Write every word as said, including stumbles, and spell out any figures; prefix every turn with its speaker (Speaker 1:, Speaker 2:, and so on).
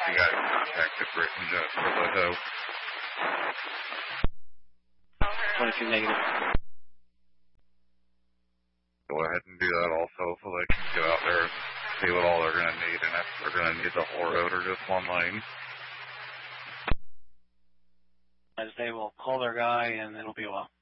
Speaker 1: you guys contacted Britain just for the hoe.
Speaker 2: twenty-two negative.
Speaker 1: Go ahead and do that also so they can get out there and see what all they're going to need, and if they're going to need the whole road or just one lane.
Speaker 2: As they will call their guy, and it'll be a while.